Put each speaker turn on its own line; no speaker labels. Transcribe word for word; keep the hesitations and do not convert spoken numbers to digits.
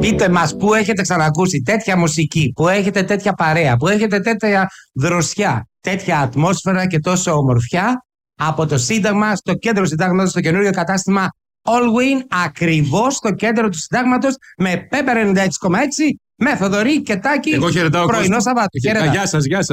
Πείτε μας πού έχετε ξανακούσει τέτοια μουσική, πού έχετε τέτοια παρέα, πού έχετε τέτοια δροσιά, τέτοια ατμόσφαιρα και τόσο ομορφιά από το Σύνταγμα στο κέντρο Συντάγματος, στο καινούριο κατάστημα Allwyn, ακριβώς στο κέντρο του Συντάγματος, με Πέπερ ενενήντα έξι κόμμα έξι, με Θοδωρή και Τάκη, πρωινό Σαββάτου.
Γεια σας, γεια σας.